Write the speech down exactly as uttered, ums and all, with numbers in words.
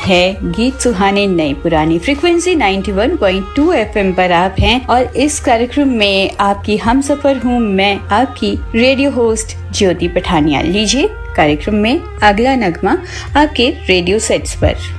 है गीत सुहाने नए पुराने। फ्रीक्वेंसी इक्यानवे पॉइंट दो एफएम पर आप हैं और इस कार्यक्रम में आपकी हमसफर हूँ मैं, आपकी रेडियो होस्ट ज्योति पठानिया। लीजिए कार्यक्रम में अगला नगमा आपके रेडियो सेट्स पर।